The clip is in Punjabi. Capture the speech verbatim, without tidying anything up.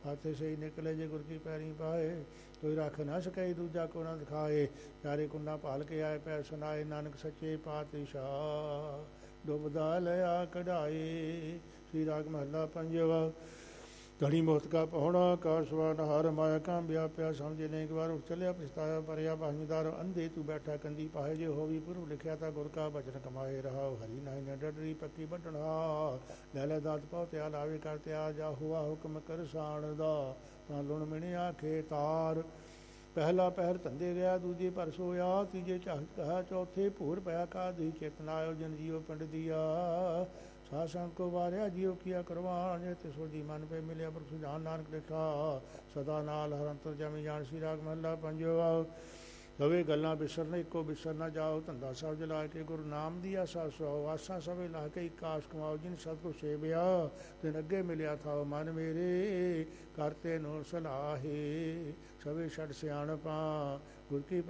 ਹਾਥੇ ਸਹੀ ਨਿਕਲੇ ਜੇ ਗੁਰ ਕੀ ਪੈਰੀ ਪਾਏ। ਕੋਈ ਰੱਖ ਨਾ ਸਕਈ ਦੂਜਾ ਕੋ ਨਾ ਦਿਖਾਏ। ਚਾਰੇ ਕੁੰਡਾ ਭਾਲ ਕੇ ਆਏ ਪੈ ਸੁਨਾਏ। ਨਾਨਕ ਸੱਚੇ ਪਾਤਸ਼ਾਹ ਡੁੱਬਦਾ ਲਿਆ ਕਢਾਏ। ਸ੍ਰੀ ਰਾਗ ਮਹੱਲਾ ਪੰਜਵਾ। ਧਣੀ ਮੁਹਤ ਕਾ ਪਹੁਣਾ ਕਾਸ਼ਵਾਨ ਹਾਰ ਮਾਇਆ ਕਾਮ ਵਿਆਪਿਆ। ਸਮਝੇ ਨੇ ਇੱਕ ਵਾਰ ਉੱਠ ਚੱਲਿਆ ਪਛਤਾਇਆ ਪਰਿਆ ਭਾਸ਼ਮੀਦਾਰ। ਅੰਧੇ ਤੂੰ ਬੈਠਾ ਕੰਦੀ ਪਾਏ। ਜੇ ਹੋਵੀ ਪੁਰਬ ਲਿਖਿਆ ਤਾਂ ਗੁਰ ਕਾ ਬਚਨ ਕਮਾਏ। ਰਹਾ ਹਰੀ ਨਾਹੀ ਨ ਡਡਰੀ ਪੱਕੀ ਵੱਢਣਾ। ਲੈ ਲੈ ਦਾਤ ਪਾਉ ਤਿਆ ਲਾਵੇ ਕਰ ਤਿਆ। ਜਾ ਹੁਆ ਹੁਕਮ ਕਰ ਸਾਣ ਦਾ। ਤਾਂ ਲੁਣ ਮਿਣਿਆ ਖੇਤਾਰ। ਪਹਿਲਾ ਪਹਿਰ ਧੰਦੇ ਗਿਆ ਦੂਜੇ ਪਰ ਸੋਇਆ। ਤੀਜੇ ਝਾਕ ਕਹਾ ਚੌਥੇ ਭੂਰ ਪਿਆ ਕਾਦੀ। ਚੇਤਨਾ ਆਇਓ ਜਨ ਜੀਓ ਪਿੰਡ ਦੀਆ। ਸਾਸੰਗ ਕੋ ਵਾਰਿਆ ਜੀਓ ਕੀਆ ਕਰਵਾਣ। ਜੇ ਤਿਸੋ ਜੀ ਮਨ ਪੇ ਮਿਲਿਆ ਪਰ ਸੁਜਾਨ ਨਾਨਕ ਲਿਖਾ। ਸਦਾ ਨਾਲ ਹਰ ਅੰਤਰ ਜਾਮੀ ਜਾਣ। ਸ੍ਰੀ ਰਾਗ ਮਹੱਲਾ ਪੰਜਵਾ। ਲਵੇ ਗੱਲਾਂ ਬਿਸਰ ਨਾ ਇੱਕੋ ਬਿਸਰ ਨਾ ਜਾਓ। ਧੰਦਾ ਸਭ ਜਲਾ ਕੇ ਗੁਰੂ ਨਾਮ ਦੀ ਆਸਾ ਸੁਆਓ। ਆਸਾਂ ਸਭੇ ਲਾ ਕੇ ਇੱਕ ਆਸ ਕਮਾਓ। ਜਿਨ ਸਤਿਗੁਰ ਸੇਵਿਆ ਤਿਨ ਅੱਗੇ ਮਿਲਿਆ ਥਾਓ। ਮਨ ਮੇਰੇ ਕਰਤੇ ਨੂੰ ਸਲਾਹੇ। ਸਭੇ ਛੱਡ ਸਿਆਣਪਾਂ ਗੁਰ ਕੀ